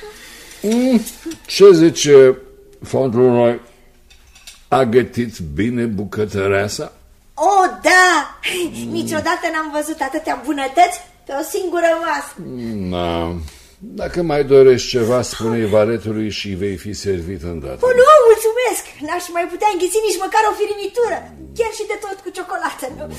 Ce zice Fauntleroy? A gătit bine bucătăreasa? Oh, da! Niciodată n-am văzut atâtea bunătăți pe o singură masă. Da. Dacă mai dorești ceva, spune-i valetului și vei fi servit îndată. Oh, nu, mulțumesc! N-aș mai putea înghiți nici măcar o firimitură. Chiar și de tot cu ciocolată, nu?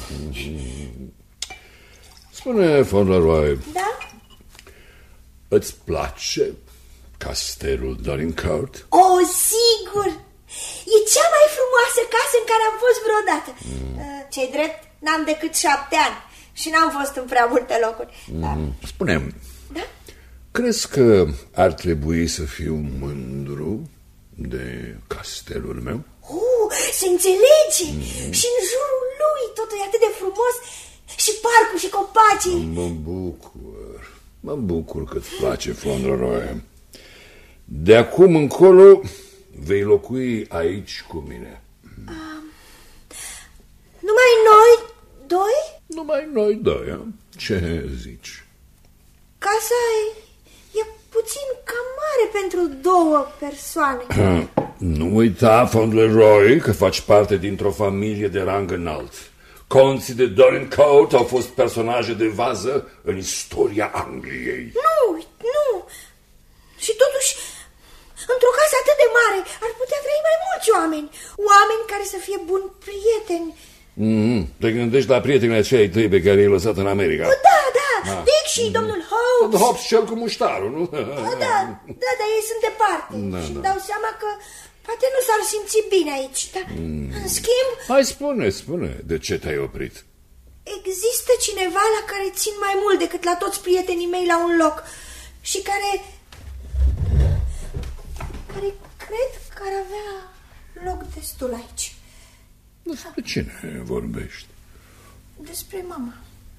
Spune, Fauntleroy. Da? Îți place castelul Dorincourt? Oh, sigur! E cea mai frumoasă casă în care am fost vreodată. Ce-i drept, n-am decât 7 ani și n-am fost în prea multe locuri. Spune-mi, da? Crezi că ar trebui să fiu mândru de castelul meu? Se înțelege! Și în jurul lui totul e atât de frumos. Și parcul și copacii. Mă bucur că-ți place, Fauntleroy. De acum încolo vei locui aici cu mine. Numai noi doi? Numai noi doi, ce zici? Casa e puțin cam mare pentru 2 persoane. Nu uita, Fauntleroy, că faci parte dintr-o familie de rang înalt. Conții de Dorincourt au fost personaje de vază în istoria Angliei. Nu. Și totuși, într-o casă atât de mare ar putea trăi mai mulți oameni. Oameni care să fie buni prieteni. Te gândești la prietenii acei tăi pe care i-ai lăsat în America? Da. Dick și domnul Hobbs. Hobbs cel cu muștarul, nu? Da, dar ei sunt departe. Și îmi dau seama că poate nu s-ar simți bine aici. Dar, în schimb... Hai, spune, de ce te-ai oprit? Există cineva la care țin mai mult decât la toți prietenii mei la un loc. Și care cred că ar avea loc destul aici. Despre cine vorbești? Despre mama.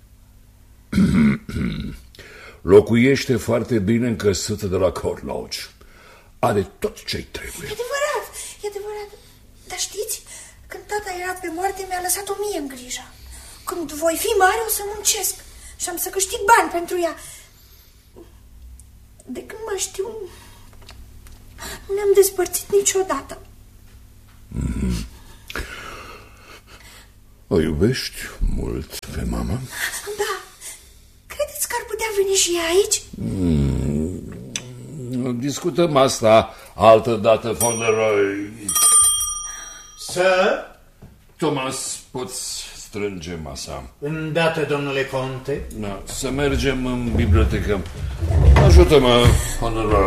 Locuiește foarte bine încăsută de la Court Lodge. Are tot ce-i trebuie. E adevărat. Dar știți, când tata era pe moarte, mi-a lăsat-o mie în grijă. Când voi fi mare, o să muncesc și am să câștig bani pentru ea. De când mă știu, nu ne-am despărțit niciodată. O iubești mult pe mama? Da. Credeți că ar putea veni și ea aici? Discutăm asta altă dată, Fauntleroy. Sir? Thomas, poți strânge masa. Îndată, domnule conte. Să mergem în bibliotecă. Ajută-mă, Fauntleroy.